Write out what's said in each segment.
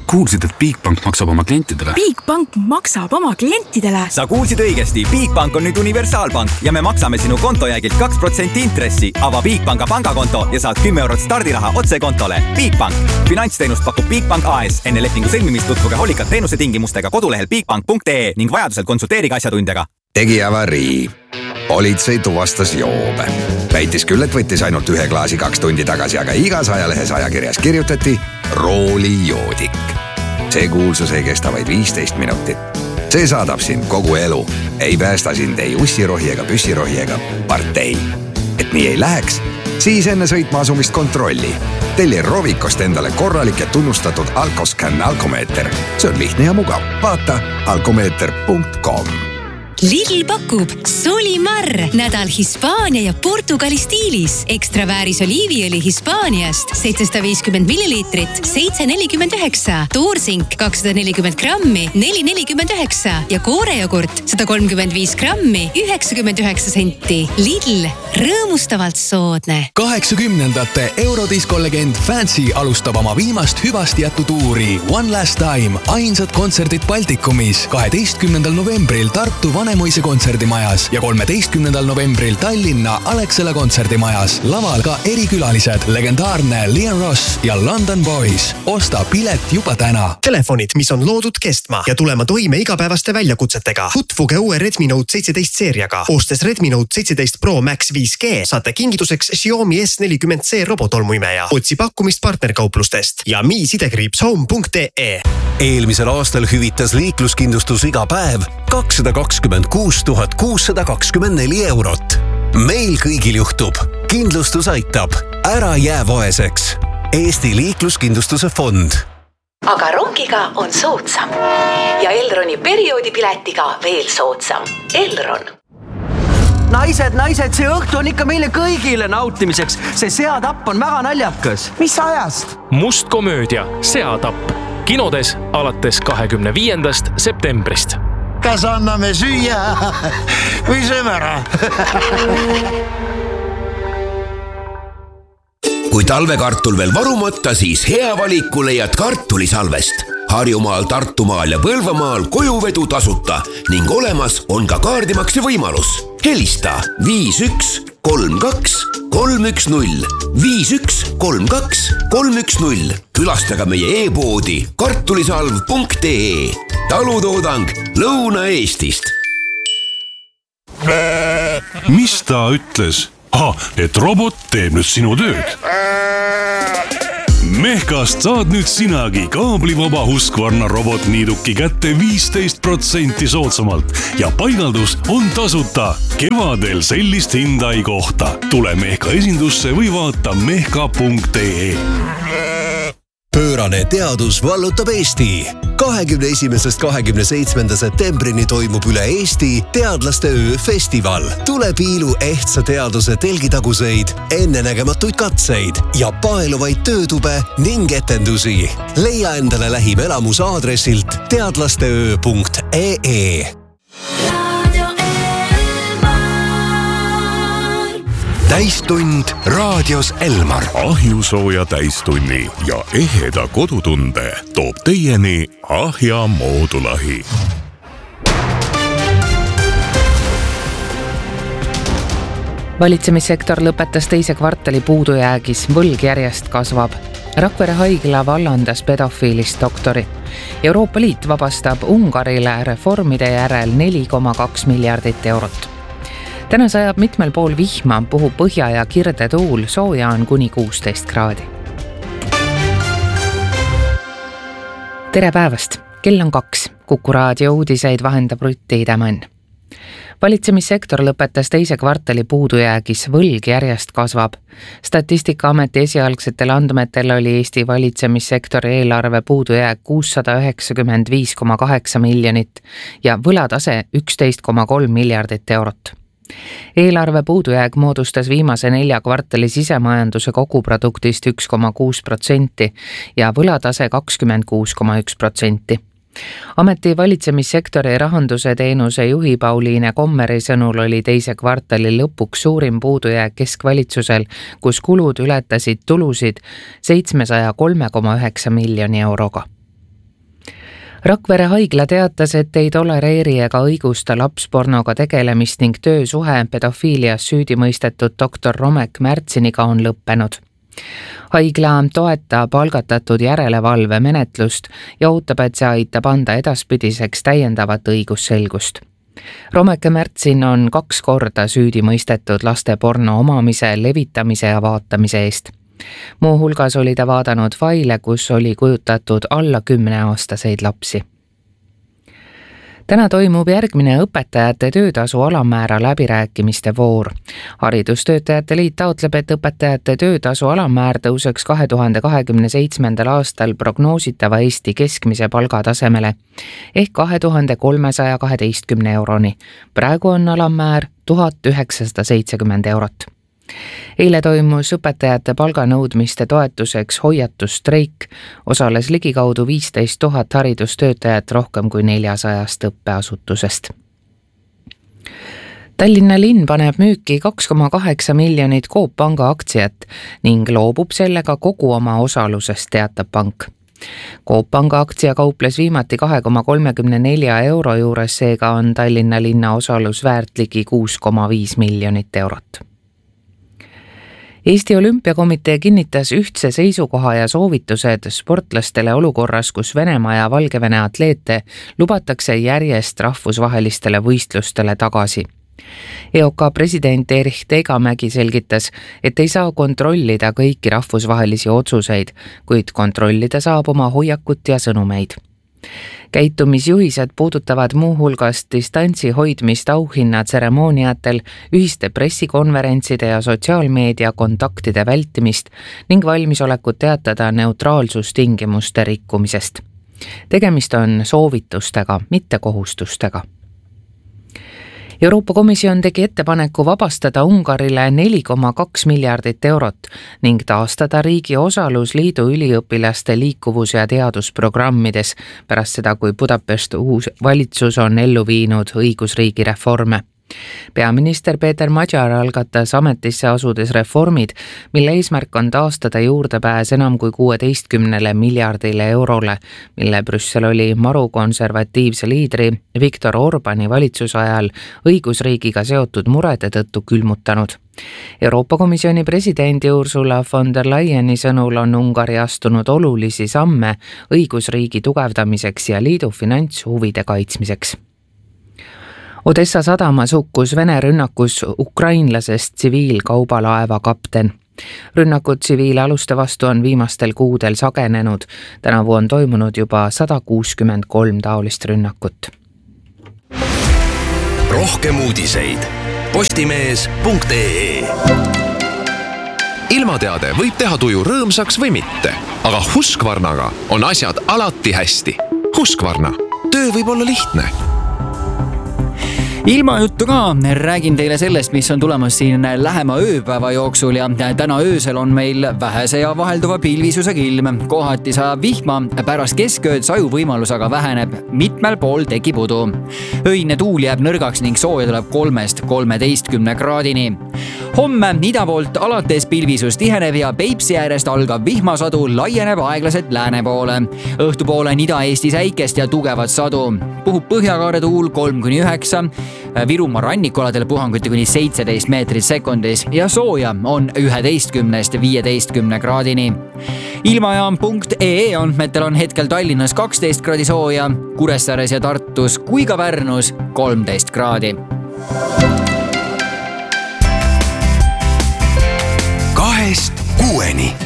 kuulsid, et Bigbank maksab oma klientidele? Bigbank maksab oma klientidele? Sa kuulsid õigesti. Bigbank on nüüd universaalpank ja me maksame sinu kontojäägilt 2% intressi. Ava Bigbanka pangakonto ja saad 10 eurot stardiraha otse kontole. Bigbank. Finantsteenust pakub Bigbank AS. Enne lepingu sõlmimist tutvuge hoolikalt teenuse tingimustega kodulehel bigbank.ee ning vajadusel konsulteerige asjatundjaga. Tegi avarii. Politsei tuvastas joobe. Väitis küll, et võttis ainult 1 klaasi 2 tundi tagasi, aga igas ajalehes ajakirjas kirjutati roolijoodik. See kuulsus ei kesta vaid 15 minutit. See saadab sind kogu elu. Ei päästa sind ei ussirohi ega püssirohi ega partei. Et nii ei läheks, siis enne sõitma asumist kontrolli. Telli Rovikost endale korralik ja tunnustatud Alkoscan alkomeeter. See on lihtne ja mugav. Vaata alkomeeter.com. Lidl pakub Solimar, nädal Hispaania ja Portugali stiilis. Ekstra vääris oliiviõli Hispaaniast 750 milliliitrit, 7,49. Toorsink 240 grammi, 4,49. Ja koorejogurt 135 grammi, 99 senti. Lidl, rõõmustavalt soodne. 80ndate eurodiskolegend Fancy alustab oma viimast hüvast jättu tuuri One Last Time. Ainsad kontserdid Baltikumis 12. novembril Tartu Vanemuise kontserdimajas ja 13. novembril Tallinna Alexela kontserdimajas. Laval ka erikülalised, legendaarne Leon Ross ja London Boys. Osta pilet juba täna. Telefonid, mis on loodud kestma ja tulema toime igapäevaste väljakutsetega. Tutvuge uue Redmi Note 17 seeriaga. Ostes Redmi Note 17 Pro Max 5G saate kingituseks Xiaomi S40C robotolmuimeja. Otsi pakkumist partnerkauplustest ja mi-home.ee. Eelmisel aastal hüvitas liikluskindlustus iga päev 226 624 eurot. Meil kõigil juhtub. Kindlustus aitab. Ära jää vaeseks. Eesti liikluskindlustuse fond. Aga rongiga on soodsam. Ja Elroni perioodipiletiga veel soodsam. Elron. Naised, see õhtu on ikka meile kõigile nautimiseks. See seatapp on väga naljakas. Mis ajast? Must komöödia Seatapp. Kinodes alates 25. septembrist. Kas anname süüa või sööme ära? Kui talvekartul veel varumata, siis hea valiku leiad kartulisalvest. Harjumaal, Tartumaal ja Põlvamaal kojuvedu tasuta ning olemas on ka kaardimakse võimalus. Helista 5132 310 5132 310. Külastaga meie e-poodi kartulisalv.ee. Talutoodang Lõuna-Eestist. Mis ta ütles? Et robot teeb nüüd sinu tööd. Mehkast saad nüüd sinagi kaablivaba Husqvarna robotniiduki kätte 15% soodsamalt ja paigaldus on tasuta. Kevadel sellist hinda ei kohta. Tule Mehka esindusse või vaata mehka.ee. Pöörane teadus vallutab Eesti. 21.–27. septembrini toimub üle Eesti teadlaste öö festival. Tule piilu ehtsa teaduse telgitaguseid, ennenägematuid katseid ja paeluvaid töötube ning etendusi. Leia endale lähim elamus aadressilt teadlasteöö.ee. Täistund raadios Elmar. Ahjusooja täistunni ja eheda kodutunde toob teieni Ahja moodulahi. Valitsemissektor lõpetas teise kvartali puudujäägis, võlg järjest kasvab. Rakvere haigla vallandas pedofiilist doktori. Euroopa Liit vabastab Ungarile reformide järel 4,2 miljardit eurot. Täna sajab mitmel pool vihma, puhub põhja ja kirde tuul, sooja on kuni 16 kraadi. Tere päevast, kell on 2. Kuku raadio uudiseid vahendab Rutti Tämän. Valitsemissektor lõpetas teise kvartali puudujäägis, võlg järjest kasvab. Statistikaameti esialgsetel andmetel oli Eesti valitsemissektori eelarve puudujääk 695,8 miljonit ja võlatase 11,3 miljardit eurot. Eelarve puudujääk moodustas viimase 4 kvartali sisemajanduse koguproduktist 1,6% ja võlatase 26,1%. Ameti valitsemissektori rahanduse teenuse juhi Pauliine Kommeri sõnul oli teise kvartali lõpuks suurim puudujääk keskvalitsusel, kus kulud ületasid tulusid 703,9 miljoni euroga. Rakvere haigla teatas, et ei tolereeri ega õigusta lapspornoga tegelemist ning töösuhe pedofiilias süüdi mõistetud doktor Romek Märtsiniga on lõppenud. Haigla toetab algatatud järelevalve menetlust ja ootab, et see aitab anda edaspidiseks täiendavat õigusselgust. Romeke Märtsin on 2 korda süüdi mõistetud laste porno omamise, levitamise ja vaatamise eest. Muu hulgas oli ta vaadanud faile, kus oli kujutatud alla 10-aastaseid lapsi. Täna toimub järgmine õpetajate töötasu alammäära läbirääkimiste voor. Haridustöötajate liit taotleb, et õpetajate töötasu alammäär tõuseks 2027. aastal prognoositava Eesti keskmise palgatasemele ehk 2312 euroni. Praegu on alammäär 1970 eurot. Eile toimus õpetajate palganõudmiste toetuseks hoiatusstreik, osales ligikaudu 15 000 haridustöötajat rohkem kui 400 õppeasutusest. Tallinna linn paneb müüki 2,8 miljonit Coop Panga aktsiat ning loobub sellega kogu oma osalusest, teatab pank. Coop Panga aktsia kauples viimati 2,34 euro juures, seega on Tallinna linna osalus väärt ligi 6,5 miljonit eurot. Eesti Olümpiakomitee kinnitas ühtse seisukoha ja soovitused sportlastele olukorras, kus Venemaa ja Valgevene atleete lubatakse järjest rahvusvahelistele võistlustele tagasi. EOK president Erich Tegamägi selgitas, et ei saa kontrollida kõiki rahvusvahelisi otsuseid, kuid kontrollida saab oma hoiakut ja sõnumeid. Käitumisjuhised puudutavad muu hulgas distantsi hoidmist auhinna tseremooniatel, ühiste pressikonverentside ja sotsiaalmeedia kontaktide vältimist ning valmisolekut teatada neutraalsustingimuste rikkumisest. Tegemist on soovitustega, mitte kohustustega. Euroopa Komisjon tegi ettepaneku vabastada Ungarile 4,2 miljardit eurot ning taastada riigi osalus liidu üliõpilaste liikuvus- ja teadusprogrammides pärast seda, kui Budapest uus valitsus on ellu viinud õigusriigi reforme. Peaminister Peeter Magyar algatas ametisse asudes reformid, mille eesmärk on taastada juurdepääs enam kui 16 miljardile eurole, mille Brüssel oli maru konservatiivse liidri Viktor Orbani valitsuse ajal õigusriigiga seotud murede tõttu külmutanud. Euroopa Komisjoni presidendi Ursula von der Leyeni sõnul on Ungari astunud olulisi samme õigusriigi tugevdamiseks ja liidu finantshuvide kaitsmiseks. Odessa sadamas hukkus Vene rünnakus ukrainlasest tsiviilkaubalaeva kapten. Rünnakud tsiviilaluste vastu on viimastel kuudel sagenenud. Tänavu on toimunud juba 163 taolist rünnakut. Rohkem uudiseid postimees.ee. Ilmateade võib teha tuju rõõmsaks või mitte, aga Husqvarnaga on asjad alati hästi. Husqvarna, töö võib olla lihtne. Ilma juttu ka räägin teile sellest, mis on tulemas siin lähema ööpäeva jooksul ja täna öösel on meil vähese ja vahelduva pilvisusega ilm. Kohati saab vihma, pärast keskööd saju võimalus aga väheneb, mitmel pool tekib udu. Öine tuul jääb nõrgaks ning sooja tuleb 3-13 kraadini. Homme ida poolt alates pilvisus tiheneb ja Peipsi äärest algav vihmasadu laieneb aeglaselt lääne poole. Õhtupoole on Ida-Eesti säikest ja tugevat sadu. Puhub põhjakaare tuul 3-9, Virumaa rannikualadel puhanguti kuni 17 meetrit sekundis ja sooja on 11-15 kraadini. Ilmajaam.ee andmetel on hetkel Tallinnas 12 kraadi sooja, Kuressaares ja Tartus kui ka Pärnus 13 kraadi. 2-6.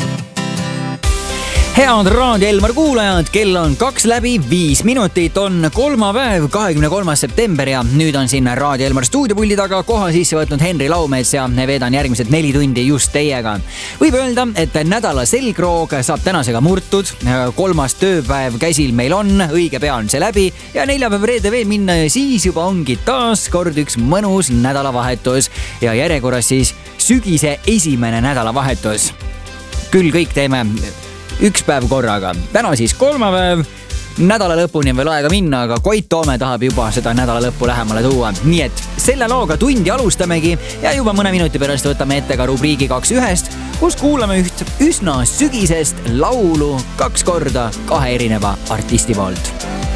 Head Raadio Elmar kuulajad, kell on 2:05, on kolmapäev, 23. september ja nüüd on siin Raadio Elmar stuudiopuldi taga koha sisse võtnud Henri Laumets ja veedan järgmised 4 tundi just teiega. Võib öelda, et nädala selgroog saab tänasega murtud, 3. tööpäev käsil meil on, õige pea on see läbi ja neljapäev reede veel minna ja siis juba ongi taas kord üks mõnus nädalavahetus ja järjekorras siis sügise esimene nädalavahetus. Küll kõik teeme üks päev korraga. Täna siis kolmapäev, nädala lõpuni on veel aega minna, aga Koit Toome tahab juba seda nädala lõppu lähemale tuua. Nii et selle looga tundi alustamegi ja juba mõne minuti pärast võtame ette ka rubriigi 2 1, kus kuulame üht üsna sügisest laulu 2 korda 2 erineva artisti poolt.